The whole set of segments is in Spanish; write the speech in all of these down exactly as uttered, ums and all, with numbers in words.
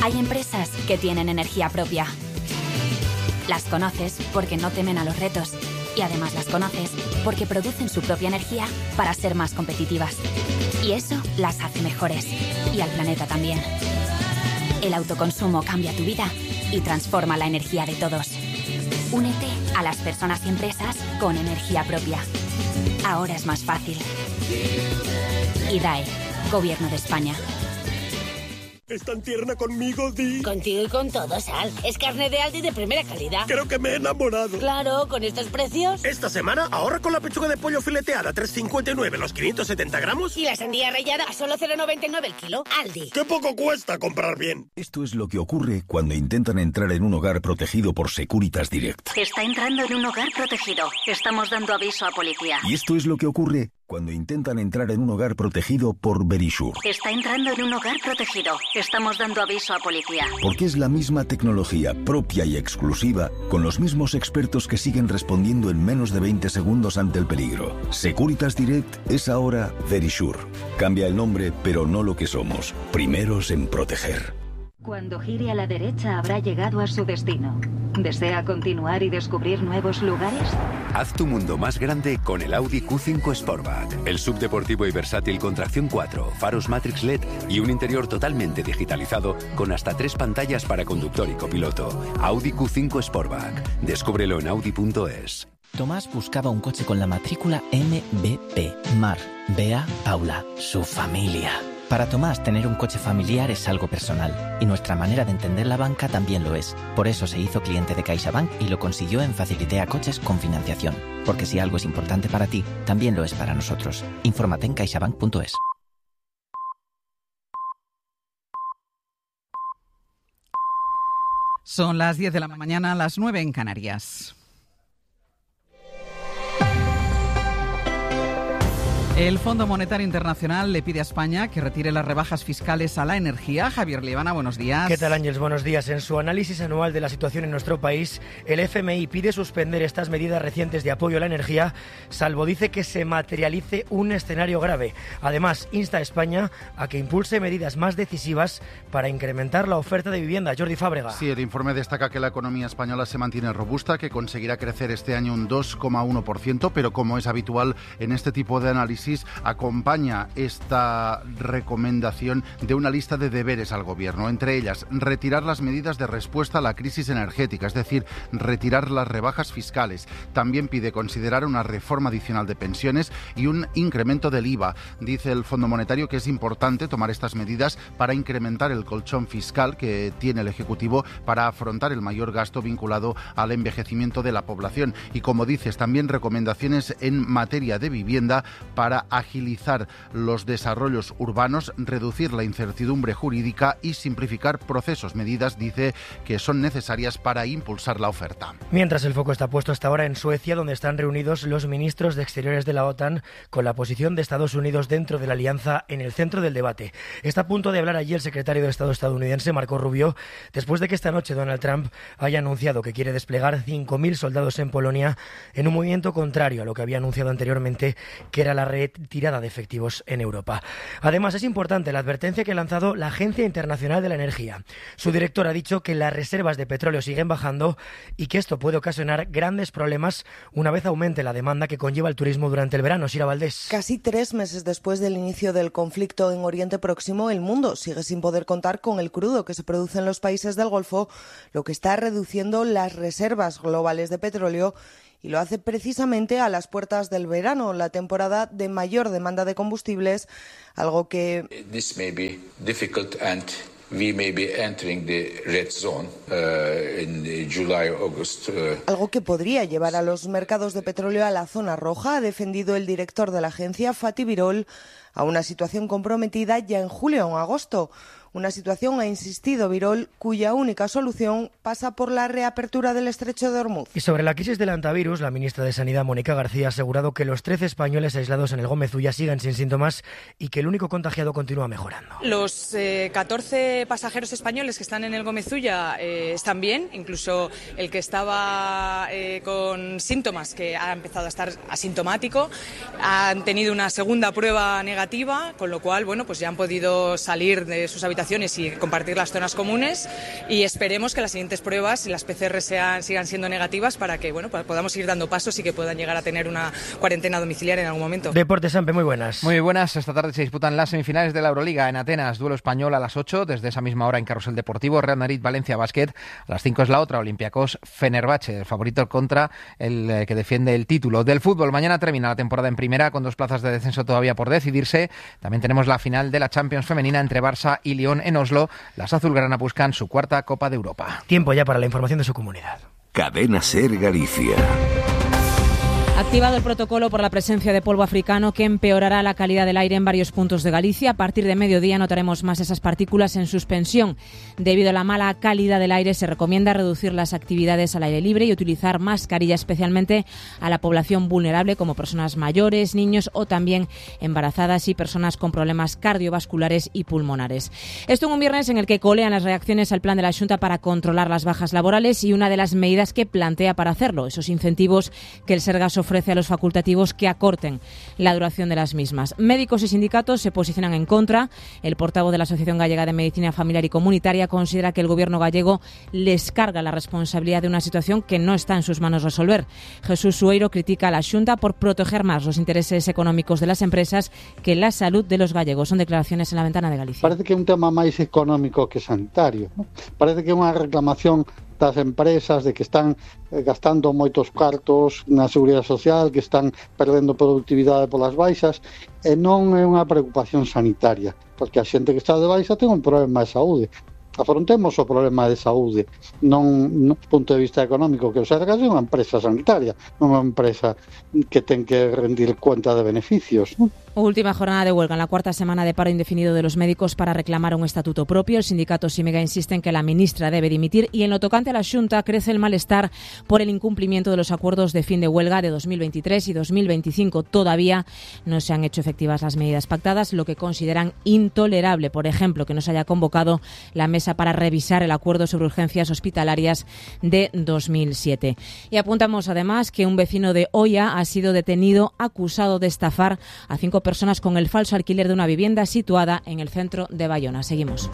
Hay empresas que tienen energía propia. Las conoces porque no temen a los retos y además las conoces porque producen su propia energía para ser más competitivas. Y eso las hace mejores y al planeta también. El autoconsumo cambia tu vida y transforma la energía de todos. Únete a las personas y empresas con energía propia. Ahora es más fácil. I D A E, Gobierno de España. ¿Es tan tierna conmigo, Di? Contigo y con todo, Sal. Es carne de Aldi de primera calidad. Creo que me he enamorado. Claro, con estos precios. Esta semana ahorra con la pechuga de pollo fileteada tres cincuenta y nueve los quinientos setenta gramos. Y la sandía rallada a solo cero noventa y nueve el kilo. Aldi. ¡Qué poco cuesta comprar bien! Esto es lo que ocurre cuando intentan entrar en un hogar protegido por Securitas Direct. Está entrando en un hogar protegido. Estamos dando aviso a policía. Y esto es lo que ocurre cuando intentan entrar en un hogar protegido por Verisure. Está entrando en un hogar protegido. Estamos dando aviso a policía. Porque es la misma tecnología propia y exclusiva, con los mismos expertos que siguen respondiendo en menos de veinte segundos ante el peligro. Securitas Direct es ahora Verisure. Cambia el nombre, pero no lo que somos. Primeros en proteger. Cuando gire a la derecha habrá llegado a su destino. ¿Desea continuar y descubrir nuevos lugares? Haz tu mundo más grande con el Audi Q cinco Sportback. El subdeportivo y versátil con tracción cuatro, faros Matrix L E D y un interior totalmente digitalizado con hasta tres pantallas para conductor y copiloto. Audi Q cinco Sportback. Descúbrelo en audi punto es. Tomás buscaba un coche con la matrícula M B P. Mar, Bea, Paula, su familia. Para Tomás, tener un coche familiar es algo personal, y nuestra manera de entender la banca también lo es. Por eso se hizo cliente de CaixaBank y lo consiguió en Facilitea Coches con financiación. Porque si algo es importante para ti, también lo es para nosotros. Infórmate en caixabank punto es. Son las diez de la mañana, las nueve en Canarias. El Fondo Monetario Internacional le pide a España que retire las rebajas fiscales a la energía. Javier Liebana, buenos días. ¿Qué tal, Ángeles? Buenos días. En su análisis anual de la situación en nuestro país, el F M I pide suspender estas medidas recientes de apoyo a la energía, salvo dice que se materialice un escenario grave. Además, insta a España a que impulse medidas más decisivas para incrementar la oferta de vivienda. Jordi Fábrega. Sí, el informe destaca que la economía española se mantiene robusta, que conseguirá crecer este año un dos coma uno por ciento, pero como es habitual en este tipo de análisis, acompaña esta recomendación de una lista de deberes al Gobierno, entre ellas retirar las medidas de respuesta a la crisis energética, es decir, retirar las rebajas fiscales. También pide considerar una reforma adicional de pensiones y un incremento del I V A. Dice el Fondo Monetario que es importante tomar estas medidas para incrementar el colchón fiscal que tiene el Ejecutivo para afrontar el mayor gasto vinculado al envejecimiento de la población. Y como dices, también recomendaciones en materia de vivienda para agilizar los desarrollos urbanos, reducir la incertidumbre jurídica y simplificar procesos. Medidas, dice, que son necesarias para impulsar la oferta. Mientras el foco está puesto hasta ahora en Suecia, donde están reunidos los ministros de Exteriores de la OTAN con la posición de Estados Unidos dentro de la alianza en el centro del debate. Está a punto de hablar allí el secretario de Estado estadounidense, Marco Rubio, después de que esta noche Donald Trump haya anunciado que quiere desplegar cinco mil soldados en Polonia en un movimiento contrario a lo que había anunciado anteriormente, que era la retirada de efectivos en Europa. Además, es importante la advertencia que ha lanzado la Agencia Internacional de la Energía. Su director ha dicho que las reservas de petróleo siguen bajando y que esto puede ocasionar grandes problemas una vez aumente la demanda que conlleva el turismo durante el verano. Sira Valdés. Casi tres meses después del inicio del conflicto en Oriente Próximo, el mundo sigue sin poder contar con el crudo que se produce en los países del Golfo, lo que está reduciendo las reservas globales de petróleo, y lo hace precisamente a las puertas del verano, la temporada de mayor demanda de combustibles, algo que... This may be difficult and we may be entering the red zone uh, in July, August. Uh... Algo que podría llevar a los mercados de petróleo a la zona roja, ha defendido el director de la agencia, Fatih Birol, a una situación comprometida ya en julio o en agosto. Una situación, ha insistido Birol, cuya única solución pasa por la reapertura del estrecho de Hormuz. Y sobre la crisis del antivirus, la ministra de Sanidad, Mónica García, ha asegurado que los trece españoles aislados en el Gómez Ulla siguen sin síntomas y que el único contagiado continúa mejorando. Los eh, catorce pasajeros españoles que están en el Gómez Ulla eh, están bien, incluso el que estaba eh, con síntomas, que ha empezado a estar asintomático, han tenido una segunda prueba negativa negativa, con lo cual, bueno, pues ya han podido salir de sus habitaciones y compartir las zonas comunes, y esperemos que las siguientes pruebas y las P C R sean, sigan siendo negativas para que, bueno, pues podamos ir dando pasos y que puedan llegar a tener una cuarentena domiciliaria en algún momento. Deportes, Sampe, muy buenas. Muy buenas. Esta tarde se disputan las semifinales de la Euroliga en Atenas. Duelo español a las ocho, desde esa misma hora en Carrusel Deportivo. Real Madrid, Valencia Basket. A las cinco es la otra, Olympiacos Fenerbahce, el favorito contra el eh, que defiende el título. Del fútbol, mañana termina la temporada en primera con dos plazas de descenso todavía por decidirse. También tenemos la final de la Champions femenina entre Barça y Lyon en Oslo. Las azulgrana buscan su cuarta Copa de Europa. Tiempo ya para la información de su comunidad. Cadena Ser Galicia. Activado el protocolo por la presencia de polvo africano que empeorará la calidad del aire en varios puntos de Galicia. A partir de mediodía notaremos más esas partículas en suspensión. Debido a la mala calidad del aire, se recomienda reducir las actividades al aire libre y utilizar mascarilla, especialmente a la población vulnerable, como personas mayores, niños o también embarazadas y personas con problemas cardiovasculares y pulmonares. Esto en un viernes en el que colean las reacciones al plan de la Xunta para controlar las bajas laborales y una de las medidas que plantea para hacerlo, esos incentivos que el Sergas ofrece a los facultativos que acorten la duración de las mismas. Médicos y sindicatos se posicionan en contra. El portavoz de la Asociación Gallega de Medicina Familiar y Comunitaria considera que el gobierno gallego les carga la responsabilidad de una situación que no está en sus manos resolver. Jesús Sueiro critica a la Xunta por proteger más los intereses económicos de las empresas que la salud de los gallegos. Son declaraciones en La Ventana de Galicia. Parece que é un tema máis económico que sanitario, ¿no? Parece que é unha reclamación das empresas de que están gastando moitos cartos na seguridade social, que están perdendo productividade polas baixas, e non é unha preocupación sanitaria, porque a xente que está de baixa ten un problema de saúde. Afrontemos o problema de saúde, non no punto de vista económico, que o Sergas é unha empresa sanitaria, non é unha empresa que ten que rendir cuenta de beneficios, ¿no? Última jornada de huelga en la cuarta semana de paro indefinido de los médicos para reclamar un estatuto propio. El sindicato Simega insiste en que la ministra debe dimitir y en lo tocante a la Xunta crece el malestar por el incumplimiento de los acuerdos de fin de huelga de dos mil veintitrés y dos mil veinticinco. Todavía no se han hecho efectivas las medidas pactadas, lo que consideran intolerable. Por ejemplo, que no se haya convocado la mesa para revisar el acuerdo sobre urgencias hospitalarias de dos mil siete. Y apuntamos además que un vecino de Oia ha sido detenido acusado de estafar a cinco personas con el falso alquiler de una vivienda situada en el centro de Bayona. Seguimos.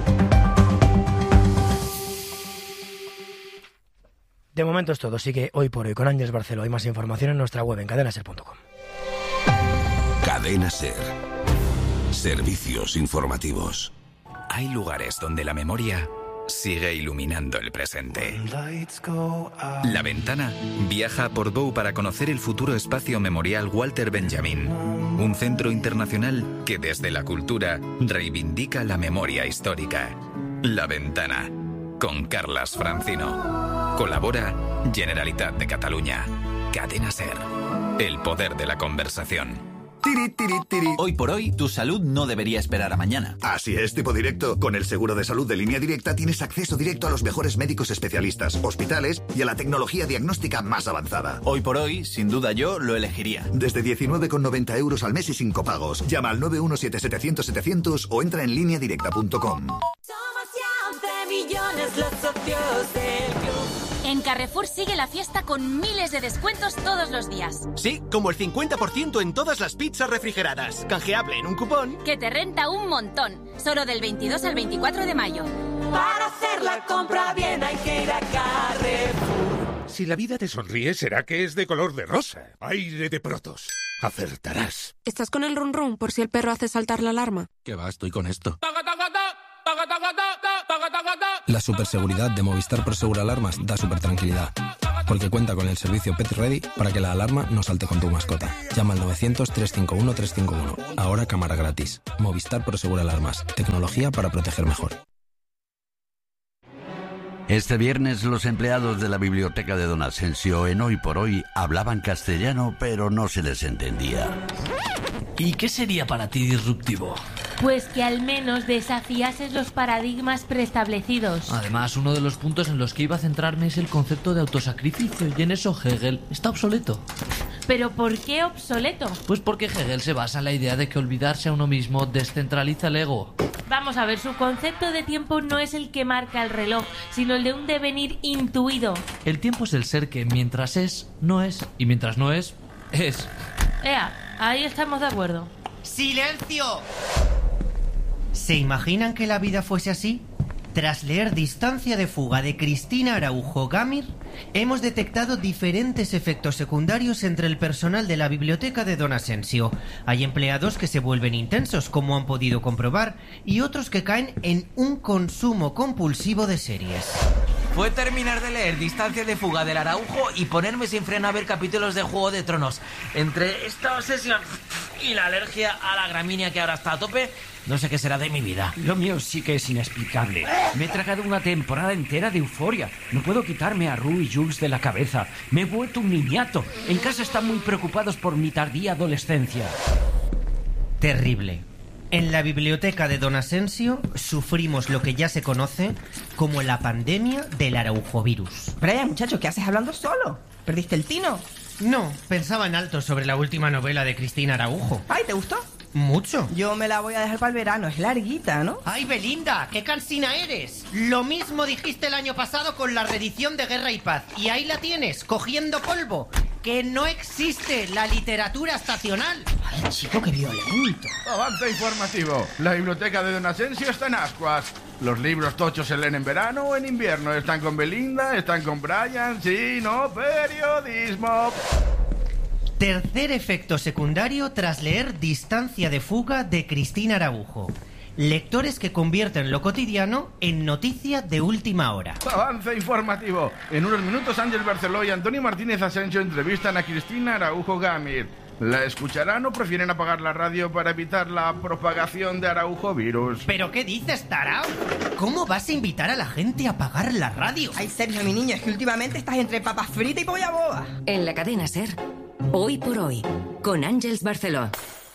De momento es todo. Sigue Hoy por Hoy con Ángeles Barceló. Hay más información en nuestra web en cadena ser punto com. Cadena Ser. Servicios informativos. Hay lugares donde la memoria sigue iluminando el presente. La Ventana viaja a Portbou para conocer el futuro espacio memorial Walter Benjamin, un centro internacional que desde la cultura reivindica la memoria histórica. La Ventana, con Carlas Francino. Colabora Generalitat de Cataluña. Cadena Ser. El poder de la conversación. Tiri, tiri, tiri. Hoy por hoy, tu salud no debería esperar a mañana. Así es, tipo directo. Con el seguro de salud de Línea Directa tienes acceso directo a los mejores médicos especialistas, hospitales y a la tecnología diagnóstica más avanzada. Hoy por hoy, sin duda yo lo elegiría. Desde diecinueve con noventa euros al mes y sin copagos. Llama al nueve uno siete setecientos setecientos o entra en línea directa punto com. Somos ya once millones los socios del club. En Carrefour sigue la fiesta con miles de descuentos todos los días. Sí, como el cincuenta por ciento en todas las pizzas refrigeradas. Canjeable en un cupón que te renta un montón. Solo del veintidós al veinticuatro de mayo. Para hacer la compra bien hay que ir a Carrefour. Si la vida te sonríe, será que es de color de rosa. Aire de Protos. Acertarás. ¿Estás con el run run por si el perro hace saltar la alarma? ¿Qué va? Estoy con esto. La superseguridad de Movistar Prosegur Alarmas da super tranquilidad, porque cuenta con el servicio Pet Ready para que la alarma no salte con tu mascota. Llama al novecientos, trescientos cincuenta y uno, trescientos cincuenta y uno. Ahora cámara gratis. Movistar Prosegur Alarmas. Tecnología para proteger mejor. Este viernes los empleados de la biblioteca de Don Asensio en Hoy por Hoy hablaban castellano, pero no se les entendía. ¿Y qué sería para ti disruptivo? Pues que al menos desafiases los paradigmas preestablecidos. Además, uno de los puntos en los que iba a centrarme es el concepto de autosacrificio, y en eso Hegel está obsoleto. ¿Pero por qué obsoleto? Pues porque Hegel se basa en la idea de que olvidarse a uno mismo descentraliza el ego. Vamos a ver, su concepto de tiempo no es el que marca el reloj, sino el de un devenir intuido. El tiempo es el ser que mientras es, no es, y mientras no es, es. Ea, ahí estamos de acuerdo. ¡Silencio! ¿Se imaginan que la vida fuese así? Tras leer Distancia de fuga de Cristina Araujo Gamir, hemos detectado diferentes efectos secundarios entre el personal de la biblioteca de Don Asensio. Hay empleados que se vuelven intensos, como han podido comprobar, y otros que caen en un consumo compulsivo de series. Fue terminar de leer Distancia de fuga del Araujo y ponerme sin freno a ver capítulos de Juego de Tronos. Entre esta obsesión y la alergia a la gramínea que ahora está a tope, no sé qué será de mi vida. Lo mío sí que es inexplicable. Me he tragado una temporada entera de Euforia. No puedo quitarme a Rue y Jules de la cabeza. Me he vuelto un niñato. En casa están muy preocupados por mi tardía adolescencia. Terrible. En la biblioteca de Don Asensio sufrimos lo que ya se conoce como la pandemia del araujovirus. Brian, muchacho, ¿qué haces hablando solo? ¿Perdiste el tino? No, pensaba en alto sobre la última novela de Cristina Araujo. Ay, ¿te gustó? Mucho. Yo me la voy a dejar para el verano, es larguita, ¿no? ¡Ay, Belinda! ¡Qué cansina eres! Lo mismo dijiste el año pasado con la reedición de Guerra y Paz. Y ahí la tienes, cogiendo polvo. Que no existe la literatura estacional. Ay, chico, qué violento. Avance informativo. La biblioteca de Don Asensio está en ascuas. Los libros tochos se leen en verano o en invierno. Están con Belinda, están con Brian. Sí, no, periodismo. Tercer efecto secundario tras leer Distancia de fuga de Cristina Araujo. Lectores que convierten lo cotidiano en noticia de última hora. Avance informativo. En unos minutos Ángel Barceló y Antonio Martínez Asensio entrevistan a Cristina Araujo Gamir. ¿La escucharán o prefieren apagar la radio para evitar la propagación de Araujo virus? ¿Pero qué dices, tarao? ¿Cómo vas a invitar a la gente a apagar la radio? Ay, Sergio, mi niño, es que últimamente estás entre papas fritas y polla boba. En la cadena SER, Hoy por Hoy, con Ángeles Barceló.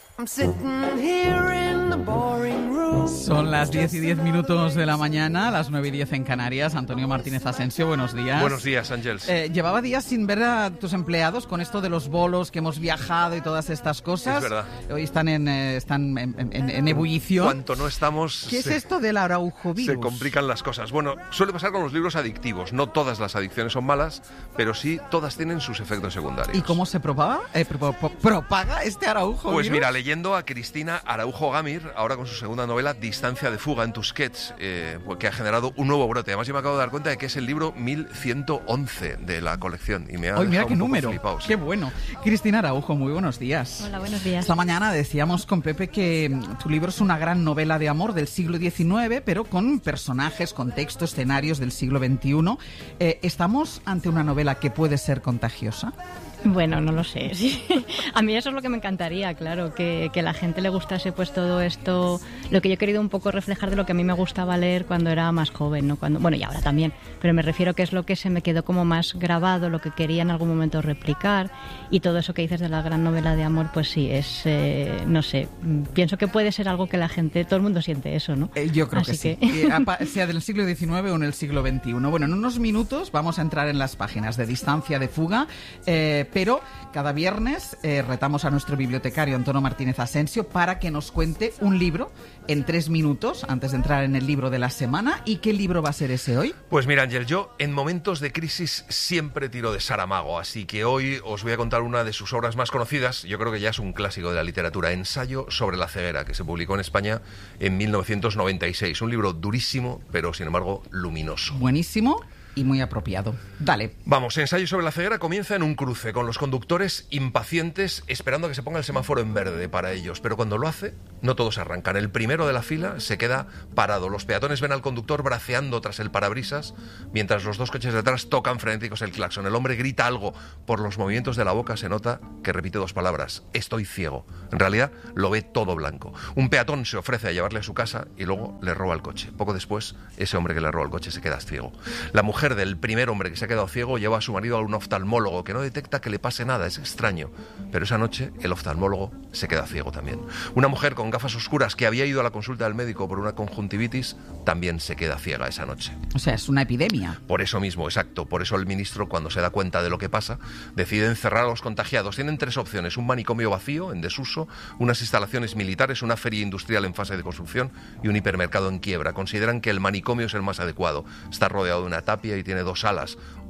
Son las diez y diez minutos de la mañana, las nueve y diez en Canarias. Antonio Martínez Asensio, buenos días. Buenos días, Ángeles. Eh, llevaba días sin ver a tus empleados con esto de los bolos, que hemos viajado y todas estas cosas. Es verdad. Hoy están en, eh, están en, en, en ebullición. Cuanto no estamos... ¿Qué se, es esto del araujovirus? Se complican las cosas. Bueno, suele pasar con los libros adictivos. No todas las adicciones son malas, pero sí todas tienen sus efectos secundarios. ¿Y cómo se propaga, eh, pro, pro, propaga este araujovirus? Pues mira, leyendo a Cristina Araujo Gamir, ahora con su segunda novela, Distancia de fuga en Tusquets, eh, que ha generado un nuevo brote. Además, yo me acabo de dar cuenta de que es el libro mil ciento once de la colección. Y me ha ¡Ay, mira qué un número! Flipado, sí. ¡Qué bueno! Cristina Araujo, muy buenos días. Hola, buenos días. Esta mañana decíamos con Pepe que tu libro es una gran novela de amor del siglo diecinueve, pero con personajes, contextos, escenarios del siglo veintiuno. Eh, ¿Estamos ante una novela que puede ser contagiosa? Bueno, no lo sé. Sí. A mí eso es lo que me encantaría, claro, que, que a la gente le gustase pues todo esto, lo que yo he querido un poco reflejar de lo que a mí me gustaba leer cuando era más joven, ¿no? Cuando, bueno, y ahora también, pero me refiero que es lo que se me quedó como más grabado, lo que quería en algún momento replicar, y todo eso que dices de la gran novela de amor, pues sí, es, eh, no sé, pienso que puede ser algo que la gente, todo el mundo siente eso, ¿no? Eh, yo creo Así que, que... sí, eh, sea del siglo diecinueve o en el siglo veintiuno. Bueno, en unos minutos vamos a entrar en las páginas de Distancia de fuga, eh, pero cada viernes eh, retamos a nuestro bibliotecario Antonio Martínez Asensio para que nos cuente un libro en tres minutos antes de entrar en el libro de la semana. ¿Y qué libro va a ser ese hoy? Pues mira, Ángel, yo en momentos de crisis siempre tiro de Saramago, así que hoy os voy a contar una de sus obras más conocidas. Yo creo que ya es un clásico de la literatura, Ensayo sobre la ceguera, que se publicó en España en mil novecientos noventa y seis. Un libro durísimo, pero sin embargo luminoso. Buenísimo y muy apropiado. Dale. Vamos, Ensayo sobre la ceguera comienza en un cruce, con los conductores impacientes esperando a que se ponga el semáforo en verde para ellos. Pero cuando lo hace, no todos arrancan. El primero de la fila se queda parado. Los peatones ven al conductor braceando tras el parabrisas, mientras los dos coches detrás tocan frenéticos el claxon. El hombre grita algo. Por los movimientos de la boca se nota que repite dos palabras. Estoy ciego. En realidad, lo ve todo blanco. Un peatón se ofrece a llevarle a su casa y luego le roba el coche. Poco después, ese hombre que le roba el coche se queda ciego. La mujer del primer hombre que se ha quedado ciego lleva a su marido a un oftalmólogo que no detecta que le pase nada, es extraño. Pero esa noche el oftalmólogo se queda ciego también. Una mujer con gafas oscuras que había ido a la consulta del médico por una conjuntivitis también se queda ciega esa noche. O sea, es una epidemia. Por eso mismo, exacto. Por eso el ministro, cuando se da cuenta de lo que pasa, decide encerrar a los contagiados. Tienen tres opciones: un manicomio vacío, en desuso, unas instalaciones militares, una feria industrial en fase de construcción y un hipermercado en quiebra. Consideran que el manicomio es el más adecuado. Está rodeado de una tapia y tiene dos alas.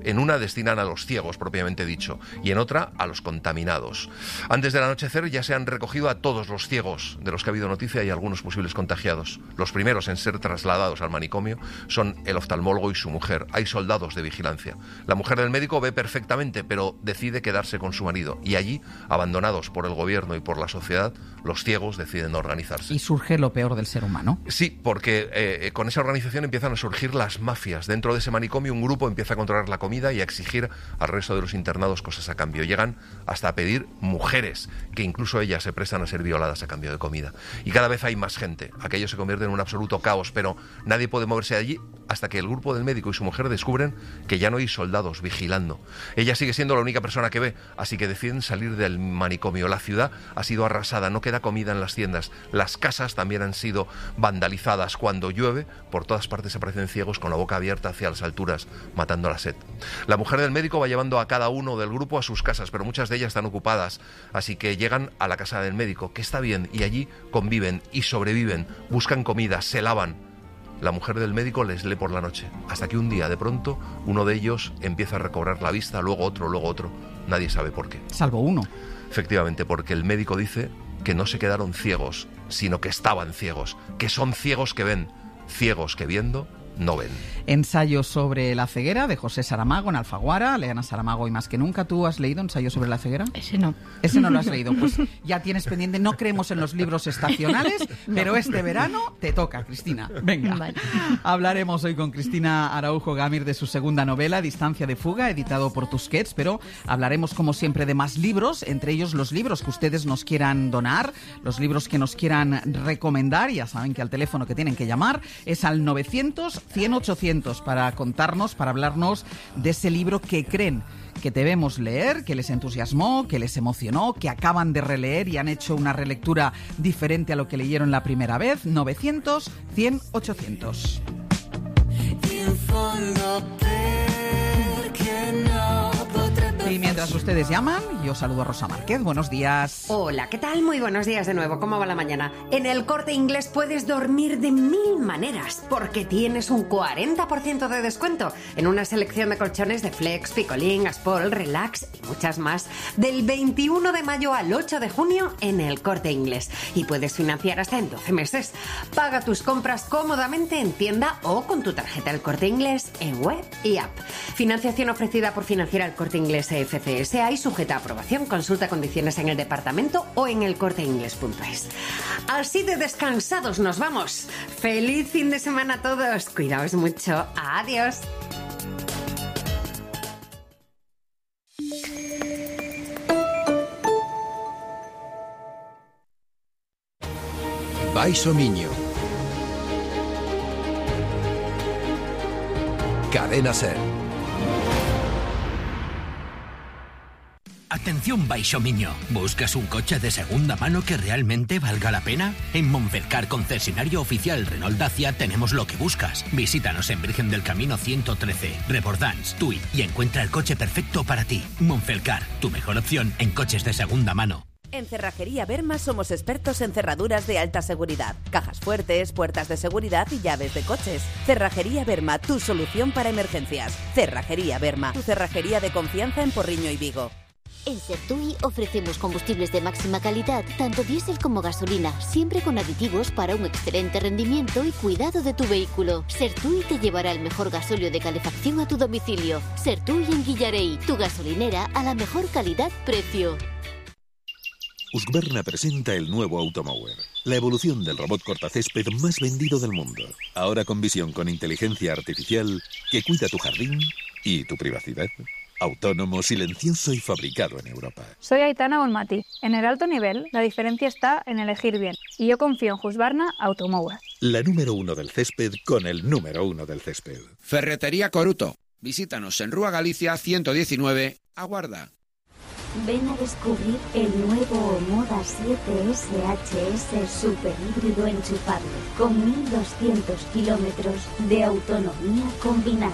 En una destinan a los ciegos, propiamente dicho, y en otra a los contaminados. Antes del anochecer ya se han recogido a todos los ciegos de los que ha habido noticia y algunos posibles contagiados. Los primeros en ser trasladados al manicomio son el oftalmólogo y su mujer. Hay soldados de vigilancia. La mujer del médico ve perfectamente, pero decide quedarse con su marido. Y allí, abandonados por el gobierno y por la sociedad, los ciegos deciden organizarse. Y surge lo peor del ser humano. Sí, porque eh, con esa organización empiezan a surgir las mafias. Dentro de ese manicomio un grupo empieza a controlar la comida y a exigir al resto de los internados cosas a cambio. Llegan hasta a pedir mujeres, que incluso ellas se prestan a ser violadas a cambio de comida. Y cada vez hay más gente. Aquello se convierte en un absoluto caos, pero nadie puede moverse de allí hasta que el grupo del médico y su mujer descubren que ya no hay soldados vigilando. Ella sigue siendo la única persona que ve, así que deciden salir del manicomio. La ciudad ha sido arrasada, no queda comida en las tiendas. Las casas también han sido vandalizadas. Cuando llueve, por todas partes aparecen ciegos con la boca abierta hacia las alturas, matando la sed. La mujer del médico va llevando a cada uno del grupo a sus casas, pero muchas de ellas están ocupadas, así que llegan a la casa del médico, que está bien, y allí conviven y sobreviven, buscan comida, se lavan. La mujer del médico les lee por la noche, hasta que un día, de pronto, uno de ellos empieza a recobrar la vista, luego otro, luego otro. Nadie sabe por qué. Salvo uno. Efectivamente, porque el médico dice que no se quedaron ciegos, sino que estaban ciegos, que son ciegos que ven, ciegos que viendo no ven. Ensayo sobre la ceguera de José Saramago en Alfaguara. Lean a Saramago y más que nunca. ¿Tú has leído Ensayo sobre la ceguera? Ese no. Ese no lo has leído. Pues ya tienes pendiente. No creemos en los libros estacionales, no. Pero este verano te toca, Cristina. Venga. Vale. Hablaremos hoy con Cristina Araujo Gamir de su segunda novela, Distancia de fuga, editado por Tusquets, pero hablaremos como siempre de más libros, entre ellos los libros que ustedes nos quieran donar, los libros que nos quieran recomendar. Ya saben que al teléfono que tienen que llamar es al novecientos cien ochocientos para contarnos, para hablarnos de ese libro que creen que debemos leer, que les entusiasmó, que les emocionó, que acaban de releer y han hecho una relectura diferente a lo que leyeron la primera vez. Novecientos cien ochocientos. Y mientras ustedes llaman, yo saludo a Rosa Márquez. Buenos días. Hola, ¿qué tal? Muy buenos días de nuevo. ¿Cómo va la mañana? En El Corte Inglés puedes dormir de mil maneras porque tienes un cuarenta por ciento de descuento en una selección de colchones de Flex, Picolín, Aspol, Relax y muchas más. Del veintiuno de mayo al ocho de junio en El Corte Inglés. Y puedes financiar hasta en doce meses. Paga tus compras cómodamente en tienda o con tu tarjeta El Corte Inglés en web y app. Financiación ofrecida por Financiera El Corte Inglés F C S A y sujeta a aprobación. Consulta condiciones en el departamento o en el corte inglés punto es. Así de descansados nos vamos. Feliz fin de semana a todos. Cuidaos mucho. Adiós. Baixo Miño. Cadena Ser. Atención Baixo Miño, ¿buscas un coche de segunda mano que realmente valga la pena? En Monfelcar, concesionario oficial Renault Dacia, tenemos lo que buscas. Visítanos en Virgen del Camino ciento trece, Rebordans, Tui y encuentra el coche perfecto para ti. Monfelcar, tu mejor opción en coches de segunda mano. En Cerrajería Berma somos expertos en cerraduras de alta seguridad, cajas fuertes, puertas de seguridad y llaves de coches. Cerrajería Berma, tu solución para emergencias. Cerrajería Berma, tu cerrajería de confianza en Porriño y Vigo. En Sertui ofrecemos combustibles de máxima calidad, tanto diésel como gasolina, siempre con aditivos para un excelente rendimiento y cuidado de tu vehículo. Sertui te llevará el mejor gasóleo de calefacción a tu domicilio. Sertui en Guillarey, tu gasolinera a la mejor calidad-precio. Husqvarna presenta el nuevo Automower, la evolución del robot cortacésped más vendido del mundo. Ahora con visión con inteligencia artificial que cuida tu jardín y tu privacidad. Autónomo, silencioso y fabricado en Europa. Soy Aitana Bonmati. En el alto nivel, la diferencia está en elegir bien. Y yo confío en Husqvarna Automower. La número uno del césped con el número uno del césped. Ferretería Coruto. Visítanos en Rúa Galicia ciento diecinueve, Aguarda. Ven a descubrir el nuevo Omoda siete S H S super híbrido enchufable con mil doscientos kilómetros de autonomía combinada.